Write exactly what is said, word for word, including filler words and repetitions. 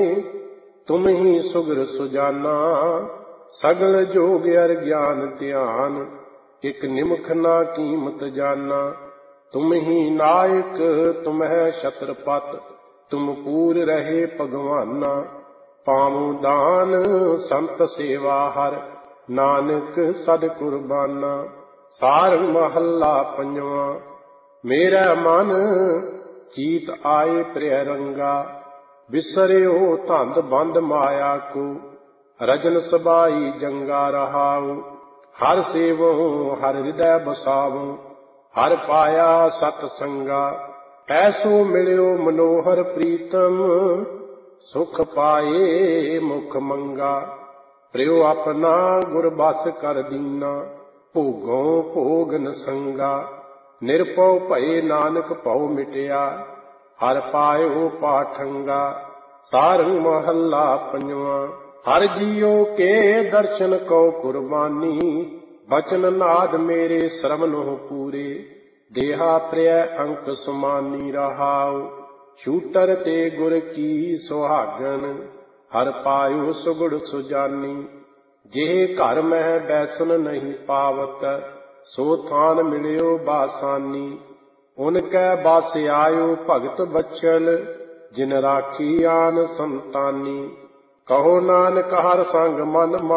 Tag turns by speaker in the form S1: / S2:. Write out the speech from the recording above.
S1: तुम ही सुगर सुजाना। सगल जोग अर ज्ञान ध्यान, एक निमख ना कीमत जाना। तुम ही नायक तुम है छत्रपत, तुम पूर रहे भगवाना। पावो दान संत सेवा हर, नानक सद कुर्बाना। सारंग महला पंजवा। मेरा मन चीत आए प्रिय रंगा, बिसरियो धंध बंद माया को। रजन सबाई जंगा रहाऊ, हर सेवो हर हृदय बसावो। हर पाया सतसंगा, ऐसो मिलियो मनोहर प्रीतम। सुख पाए मुख मंगा, प्रियो अपना गुर बस कर दीना। भोगों भोग न संगा, निरपौ भये नानक भौ मिटिया। हर पायो पाठंगा। सारंग महला पंजवा। हर जियो के दर्शन को कुर्बानी, बचन नाद मेरे श्रवण हो पूरे। देहा प्रिय अंक सुमानी रहाओ, छूटर ते गुर की सुहागन। हर पायो सुगुड़ सुजानी, जेह घर मह बैसन नहीं पावत। सो थान मिलियो बासानी, उनकै बास आयो भगत बचल। जिन राखी आन संतानी, कहो नानक हर संग मन